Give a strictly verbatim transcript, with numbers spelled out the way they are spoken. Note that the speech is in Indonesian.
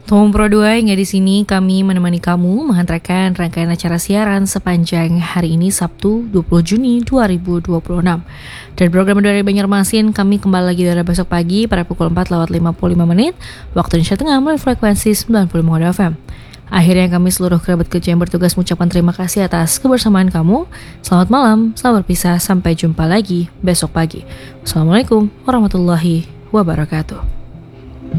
Tom Pro dua hingga di sini kami menemani kamu menghantarkan rangkaian acara siaran sepanjang hari ini Sabtu dua puluh Juni dua ribu dua puluh enam. Dan program dari Banjarmasin kami kembali lagi dari besok pagi pada pukul empat lewat lima puluh lima menit waktu Indonesia Tengah melalui frekuensi sembilan puluh lima F M. Akhirnya kami seluruh kerabat kerja yang bertugas mengucapkan terima kasih atas kebersamaan kamu. Selamat malam, selamat berpisah, sampai jumpa lagi besok pagi. Assalamualaikum warahmatullahi wabarakatuh.